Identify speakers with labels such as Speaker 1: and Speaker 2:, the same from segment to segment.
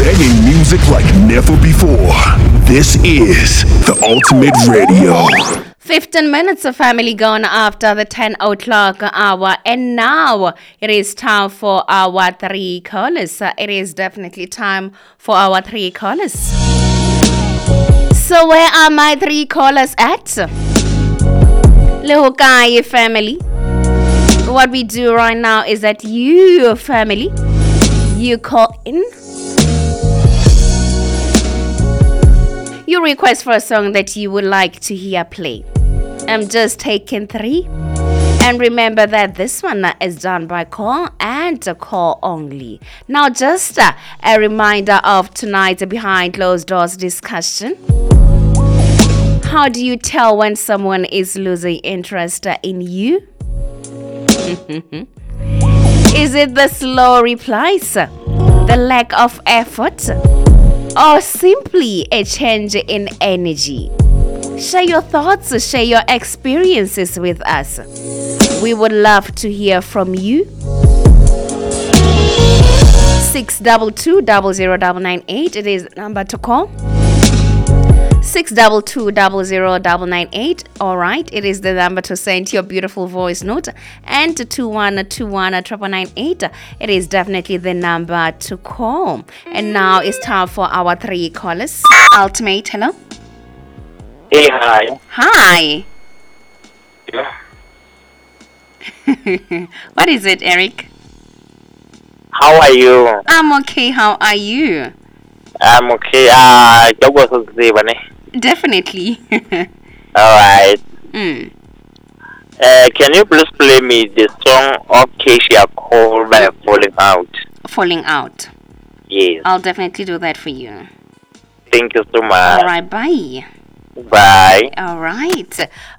Speaker 1: Banging music like never before. This is the Ultimate Radio.
Speaker 2: 15 minutes of family gone after the 10 o'clock hour, and now it is time for our three callers. It is definitely time for our three callers. So where are my three callers at? Lehokai family. What we do right now is that you family, you call in. You request for a song that you would like to hear play. I'm just taking three. And remember that this one is done by call and call only. Now just a reminder of tonight's behind closed doors discussion. How do you tell when someone is losing interest in you? Is it the slow replies, the lack of effort, or simply a change in energy? Share your thoughts, share your experiences with us. We would love to hear from you. 622-00998, it is the number to call. 622-00998. All right, it is the number to send your beautiful voice note. And 2121-998, it is definitely the number to call. And now it's time for our three callers. Ultimate, hello.
Speaker 3: Hey, hi.
Speaker 2: Hi.
Speaker 3: Yeah.
Speaker 2: What is it, Eric?
Speaker 3: How are you?
Speaker 2: I'm okay. How are you?
Speaker 3: I'm okay.
Speaker 2: Definitely.
Speaker 3: All right.
Speaker 2: Mm.
Speaker 3: Can you please play me the song of Keisha called by Falling Out?
Speaker 2: Falling out.
Speaker 3: Yes.
Speaker 2: I'll definitely do that for you.
Speaker 3: Thank you so much.
Speaker 2: All right. Bye.
Speaker 3: Bye.
Speaker 2: All right.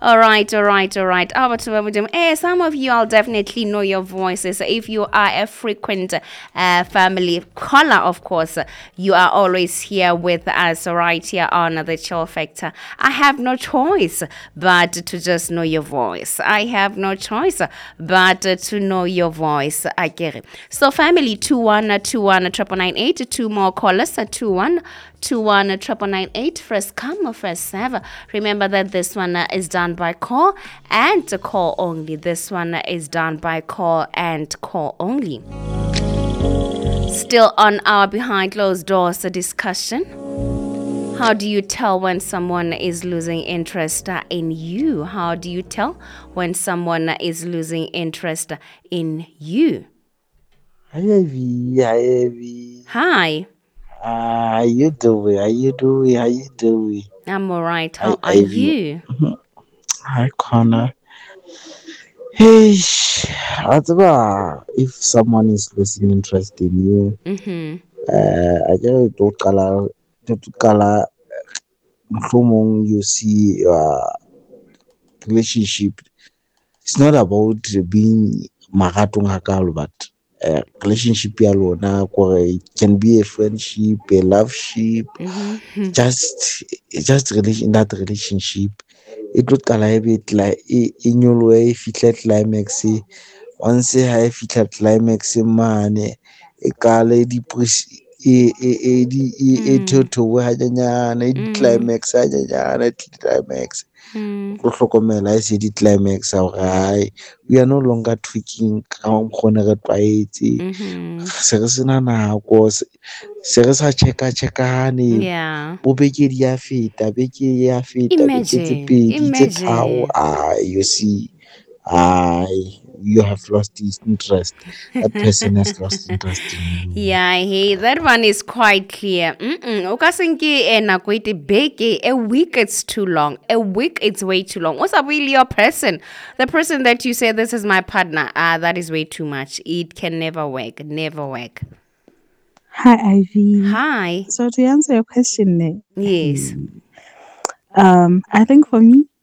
Speaker 2: Some of you, I'll definitely know your voices. If you are a frequent family caller, of course, you are always here with us right here on the Chill Factor. I have no choice but to just know your voice. I have no choice but to know your voice. I get it. So family, 2121-998, two more callers, 2121-998. First come, first serve. Remember that this one is done by call and call only. This one is done by call and call only. Still on our behind closed doors discussion. How do you tell when someone is losing interest in you? How do you tell when someone is losing interest in you?
Speaker 4: Hi, Ivy.
Speaker 2: Hi.
Speaker 4: How you doing?
Speaker 2: I'm alright.
Speaker 4: Hi,
Speaker 2: How are
Speaker 4: Ivy.
Speaker 2: you?
Speaker 4: Hi, Connor. Hey, if someone is losing interest in you,
Speaker 2: Mm-hmm.
Speaker 4: I just to you see your relationship. It's not about being maratong hakalo, but relationship ya lona it can be a friendship, a love ship,
Speaker 2: Mm-hmm.
Speaker 4: just that relationship. It would kala e be like in your way fitlhe climax once ha fitlhe climax mane e kale di thotho ha nyana di climax ha nyana climax go hlokomela e se di climax gore we are no longer tweaking ka mokgone re tlwaetse se re sena nako se re sa checkane
Speaker 2: Yeah.
Speaker 4: bo beke ya feta beke tse pedi tse tharo you see you have lost his interest. That person has lost interest in you.
Speaker 2: Yeah, hey, that one is quite clear. Okasinki beke a week it's too long. A week it's way too long. What's up really your person? The person that you say this is my partner. That is way too much. It can never work. Never work.
Speaker 5: Hi, Ivy.
Speaker 2: Hi.
Speaker 5: So to answer your question,
Speaker 2: Yes.
Speaker 5: I think for me,